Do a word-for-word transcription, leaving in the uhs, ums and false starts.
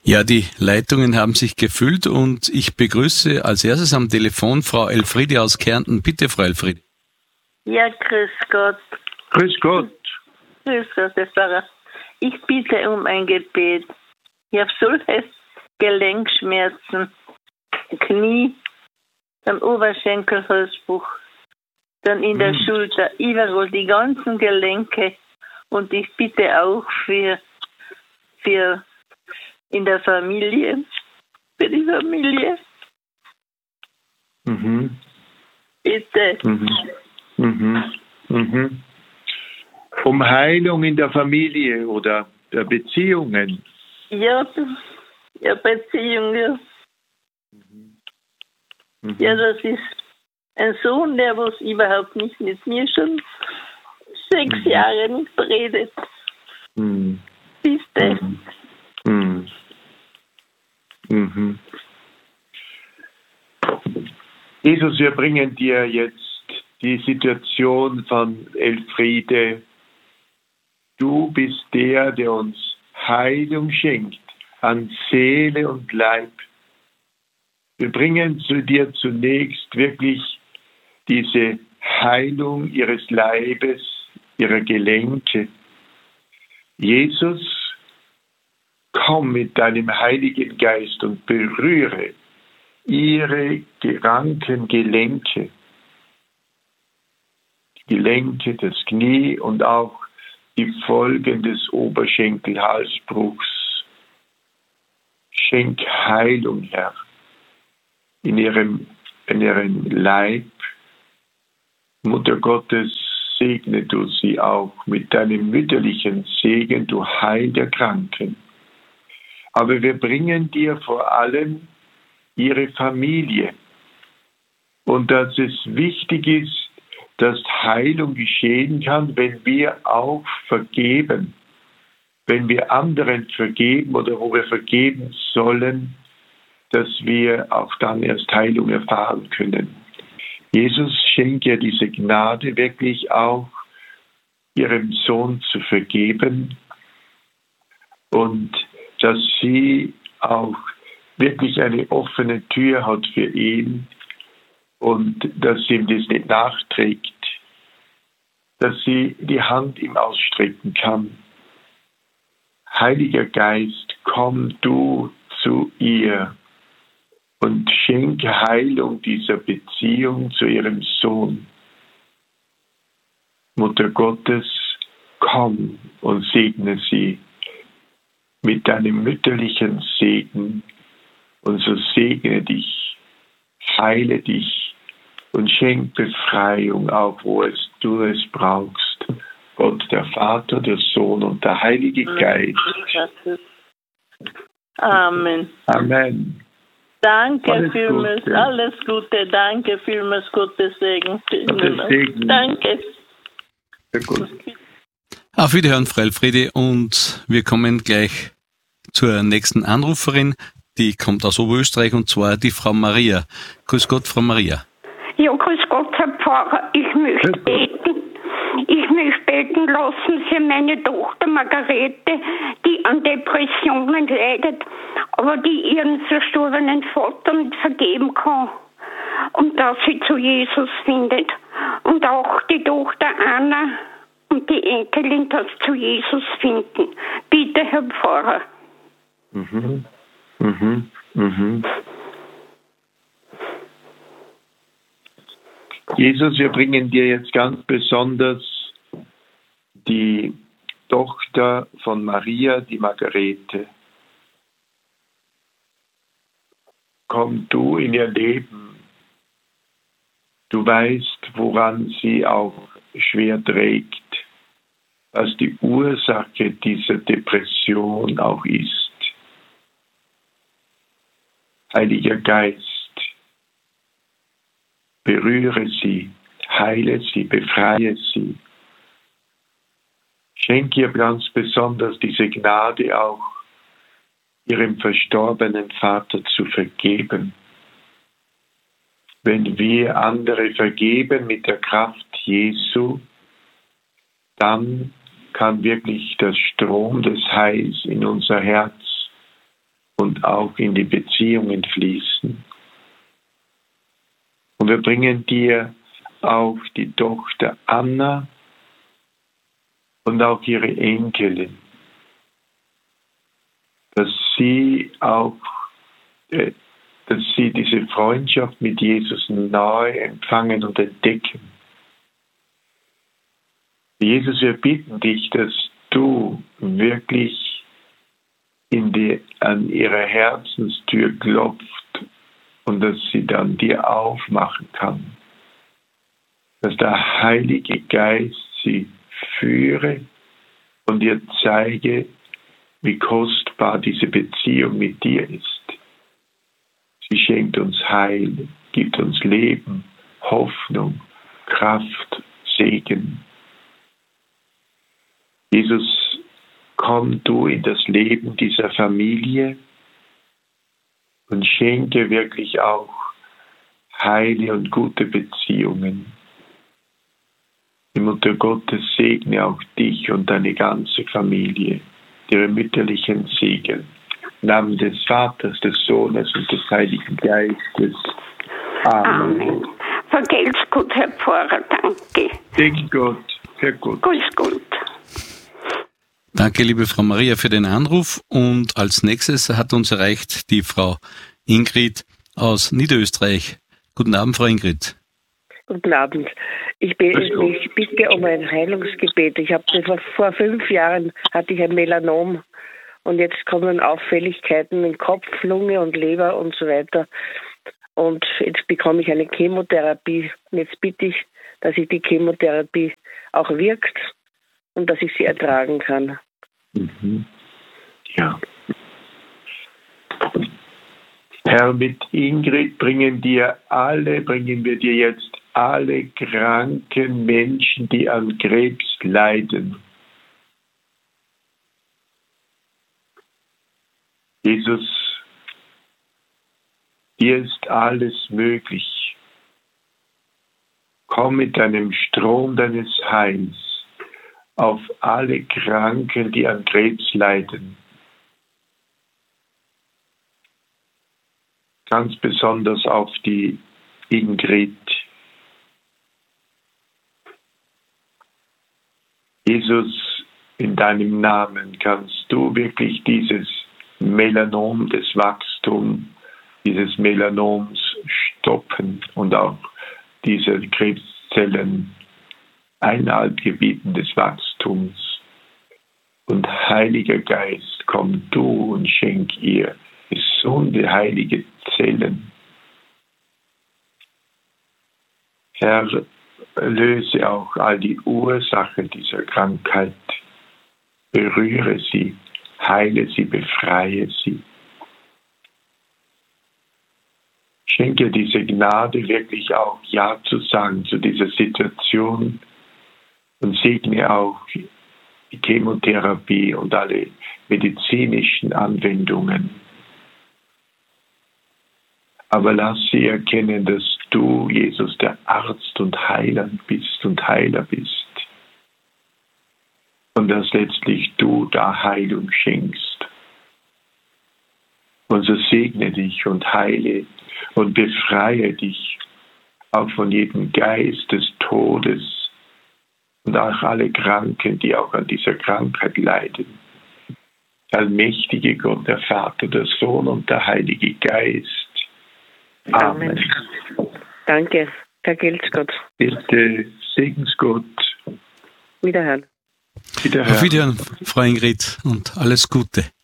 Ja, die Leitungen haben sich gefüllt und ich begrüße als erstes am Telefon Frau Elfriede aus Kärnten. Bitte, Frau Elfriede. Ja, grüß Gott. Grüß Gott. Grüß Gott, Herr Pfarrer. Ich bitte um ein Gebet. Ich habe solche Gelenkschmerzen, Knie, am Oberschenkel, Halsbruch, dann in der Hm. Schulter, überall die ganzen Gelenke. Und ich bitte auch für, für in der Familie, für die Familie. Mhm. Bitte. Mhm. Mhm. Mhm. Um Heilung in der Familie oder der Beziehungen. Ja, ja, Beziehung, ja. Mhm. Ja, das ist ein Sohn, der was überhaupt nicht mit mir schon sechs Mhm. Jahre nicht redet. Mhm. Bitte. Mhm. Mhm. Mhm. Jesus, wir bringen dir jetzt die Situation von Elfriede. Du bist der, der uns Heilung schenkt an Seele und Leib. Wir bringen zu dir zunächst wirklich diese Heilung ihres Leibes, ihrer Gelenke. Jesus, komm mit deinem Heiligen Geist und berühre ihre kranken Gelenke. Die Gelenke, das Knie und auch die Folgen des Oberschenkel-Halsbruchs. Schenk Heilung, Herr, in ihrem, in ihrem Leib. Mutter Gottes, segne du sie auch mit deinem mütterlichen Segen, du Heil der Kranken. Aber wir bringen dir vor allem ihre Familie. Und dass es wichtig ist, dass Heilung geschehen kann, wenn wir auch vergeben. Wenn wir anderen vergeben oder wo wir vergeben sollen, dass wir auch dann erst Heilung erfahren können. Jesus schenkt ja diese Gnade, wirklich auch ihrem Sohn zu vergeben und dass sie auch wirklich eine offene Tür hat für ihn und dass sie ihm das nicht nachträgt, dass sie die Hand ihm ausstrecken kann. Heiliger Geist, komm du zu ihr und schenke Heilung dieser Beziehung zu ihrem Sohn. Mutter Gottes, komm und segne sie mit deinem mütterlichen Segen und so segne dich, heile dich und schenk Befreiung, auch wo es, du es brauchst. Gott, der Vater, der Sohn und der Heilige Geist. Amen. Amen. Danke Alles vielmals, Gute. alles Gute, danke vielmals, Gottes Segen. Gottes Segen. Danke. Sehr gut. Auf Wiederhören, Frau Elfriede, und wir kommen gleich zur nächsten Anruferin. Die kommt aus Oberösterreich, und zwar die Frau Maria. Grüß Gott, Frau Maria. Ja, grüß Gott, Herr Pfarrer. Ich möchte beten. Ich möchte beten lassen für meine Tochter Margarete, die an Depressionen leidet, aber die ihren verstorbenen Vater nicht vergeben kann. Und dass sie zu Jesus findet. Und auch die Tochter Anna und die Enkelin, dass sie zu Jesus finden. Bitte, Herr Pfarrer. Mhm. Mhm. Mhm. Jesus, wir bringen dir jetzt ganz besonders die Tochter von Maria, die Margarete. Komm du in ihr Leben. Du weißt, woran sie auch schwer trägt, was die Ursache dieser Depression auch ist. Heiliger Geist, berühre sie, heile sie, befreie sie. Schenke ihr ganz besonders diese Gnade auch, ihrem verstorbenen Vater zu vergeben. Wenn wir andere vergeben mit der Kraft Jesu, dann kann wirklich der Strom des Heils in unser Herz und auch in die Beziehungen fließen. Und wir bringen dir auch die Tochter Anna und auch ihre Enkelin, dass sie auch, äh, dass sie diese Freundschaft mit Jesus neu empfangen und entdecken. Jesus, wir bitten dich, dass du wirklich in die, an ihre Herzenstür klopft und dass sie dann dir aufmachen kann. Dass der Heilige Geist sie führe und ihr zeige, wie kostbar diese Beziehung mit dir ist. Sie schenkt uns Heil, gibt uns Leben, Hoffnung, Kraft, Segen. Jesus, komm du in das Leben dieser Familie und schenke wirklich auch heile und gute Beziehungen. Die Mutter Gottes segne auch dich und deine ganze Familie, ihre mütterlichen Segen. Im Namen des Vaters, des Sohnes und des Heiligen Geistes. Amen. Amen. Vergelt's gut, Herr Pfarrer, danke. Segen Gott, sehr gut. Grüß Gott. Danke, liebe Frau Maria, für den Anruf. Und als nächstes hat uns erreicht die Frau Ingrid aus Niederösterreich. Guten Abend, Frau Ingrid. Guten Abend. Ich, be- ich bitte um ein Heilungsgebet. Ich habe vor, vor fünf Jahren hatte ich ein Melanom und jetzt kommen Auffälligkeiten im Kopf, Lunge und Leber und so weiter. Und jetzt bekomme ich eine Chemotherapie. Und jetzt bitte ich, dass ich die Chemotherapie auch wirkt und dass ich sie ertragen kann. Mhm. Ja. Herr, mit Ingrid bringen dir alle, bringen wir dir jetzt alle kranken Menschen, die an Krebs leiden. Jesus, dir ist alles möglich. Komm mit deinem Strom deines Heils auf alle Kranken, die an Krebs leiden. Ganz besonders auf die Ingrid. Jesus, in deinem Namen kannst du wirklich dieses Melanom, das Wachstum dieses Melanoms stoppen und auch diese Krebszellen Einhalt gebieten des Wachstums. Und Heiliger Geist, komm du und schenk ihr gesunde, heilige Zellen. Herr, löse auch all die Ursachen dieser Krankheit. Berühre sie, heile sie, befreie sie. Schenke diese Gnade, wirklich auch Ja zu sagen zu dieser Situation und segne auch die Chemotherapie und alle medizinischen Anwendungen. Aber lass sie erkennen, dass du, Jesus, der Arzt und Heiland bist und Heiler bist. Und dass letztlich du da Heilung schenkst. Und so segne dich und heile und befreie dich auch von jedem Geist des Todes und auch alle Kranken, die auch an dieser Krankheit leiden. Allmächtige Gott, der Vater, der Sohn und der Heilige Geist. Amen. Amen. Danke. Vergelt's Gott. Bitte, segnes Gott. Wiederhören. Wiederhören. Auf Wiederhören, Frau Ingrid, und alles Gute.